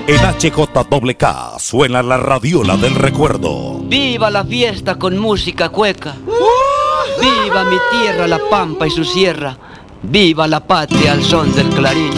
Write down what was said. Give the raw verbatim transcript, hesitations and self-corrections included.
En H J K suena la radiola del recuerdo. ¡Viva la fiesta con música cueca! ¡Viva mi tierra, la pampa y su sierra! ¡Viva la patria al son del clarín!